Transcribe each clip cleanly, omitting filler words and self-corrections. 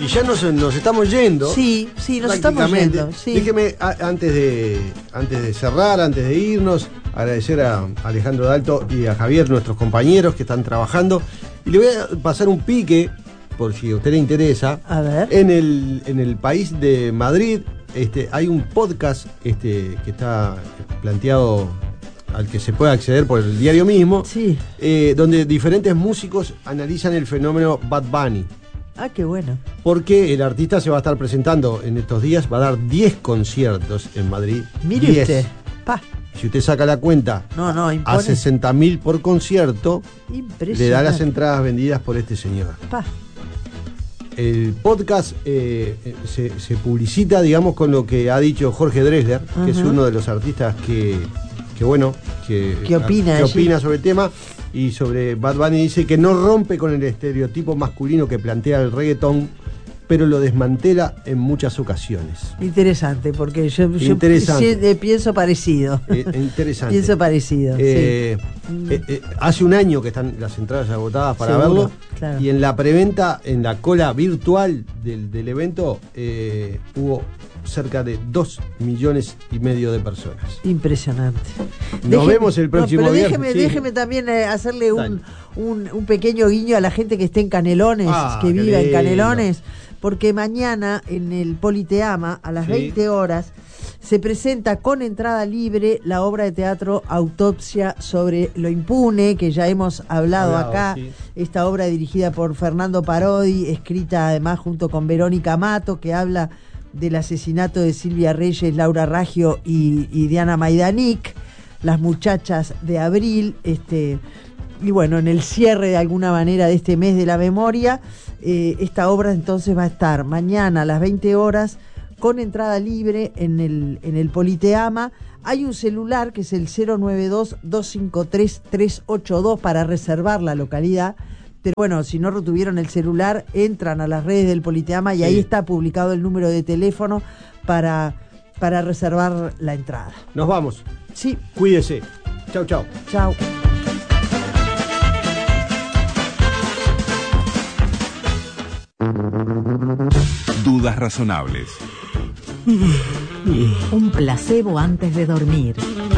Y ya nos estamos yendo. Sí, nos estamos yendo. Sí. Déjeme, antes de cerrar, antes de irnos, agradecer a Alejandro Dalto y a Javier, nuestros compañeros que están trabajando. Y le voy a pasar un pique, por si a usted le interesa. A ver. En el país de Madrid hay un podcast que está planteado, al que se puede acceder por el diario mismo, sí. Donde diferentes músicos analizan el fenómeno Bad Bunny. Ah, qué bueno. Porque el artista se va a estar presentando en estos días, va a dar 10 conciertos en Madrid. Mire 10. usted. Pa. Si usted saca la cuenta, impone. a 60.000 por concierto, le da las entradas vendidas por este señor. Pa. El podcast se publicita, digamos, con lo que ha dicho Jorge Drexler, que es uno de los artistas que opina sobre el tema. Y sobre Bad Bunny dice que no rompe con el estereotipo masculino que plantea el reggaetón, pero lo desmantela en muchas ocasiones. Interesante, porque yo pienso parecido. Interesante. Pienso parecido. Sí. Hace un año que están las entradas agotadas para seguro, verlo. Claro. Y en la preventa, en la cola virtual del evento, hubo cerca de 2,5 millones de personas. Impresionante. Nos vemos el próximo viernes. Déjeme también hacerle un pequeño guiño a la gente que esté en Canelones, que viva en Canelones, porque mañana en el Politeama a las 20 horas se presenta con entrada libre la obra de teatro Autopsia sobre lo impune, que ya hemos hablado acá. Sí. Esta obra dirigida por Fernando Parodi, escrita además junto con Verónica Mato, que habla del asesinato de Silvia Reyes, Laura Raggio y Diana Maidanik, las muchachas de abril, y bueno, en el cierre de alguna manera de este mes de la memoria, esta obra entonces va a estar mañana a las 20 horas con entrada libre en el Politeama. Hay un celular que es el 092-253-382 para reservar la localidad. Pero bueno, si no retuvieron el celular, entran a las redes del Politeama y ahí está publicado el número de teléfono para reservar la entrada. Nos vamos. Sí. Cuídese. Chau, chau. Chau. Dudas razonables. Un placebo antes de dormir.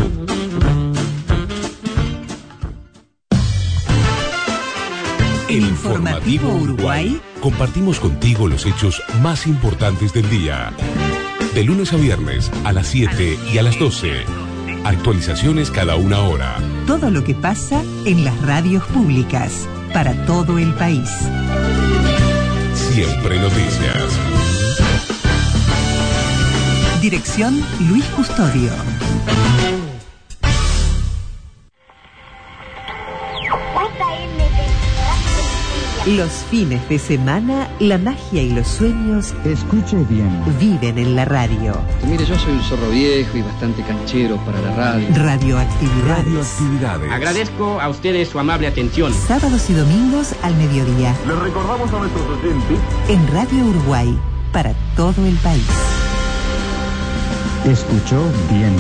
El Informativo Uruguay. Compartimos contigo los hechos más importantes del día. De lunes a viernes a las 7 y a las 12. Actualizaciones cada una hora. Todo lo que pasa en las radios públicas para todo el país. Siempre noticias. Dirección Luis Custodio. Los fines de semana, la magia y los sueños, escuche bien, viven en la radio. Mire, yo soy un zorro viejo y bastante canchero para la radio. Radioactividades. Agradezco a ustedes su amable atención. Sábados y domingos al mediodía. Les recordamos a nuestros oyentes en Radio Uruguay, para todo el país. Escuchó bien.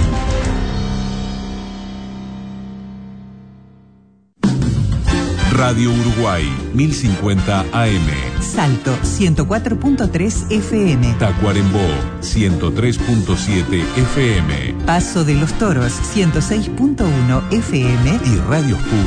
Radio Uruguay, 1050 AM. Salto, 104.3 FM. Tacuarembó, 103.7 FM. Paso de los Toros, 106.1 FM. Y radios públicas.